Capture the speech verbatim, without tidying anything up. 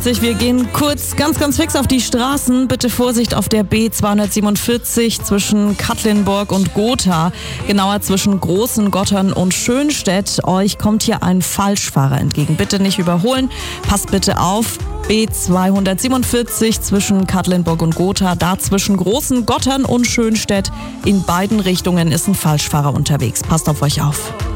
Wir gehen kurz ganz, ganz fix auf die Straßen. Bitte Vorsicht auf der B zweihundertsiebenundvierzig zwischen Katlinburg und Gotha. Genauer zwischen Großen Gottern und Schönstedt. Euch kommt hier ein Falschfahrer entgegen. Bitte nicht überholen. Passt bitte auf. B zweihundertsiebenundvierzig zwischen Katlinburg und Gotha. Da zwischen Großen Gottern und Schönstedt. In beiden Richtungen ist ein Falschfahrer unterwegs. Passt auf euch auf.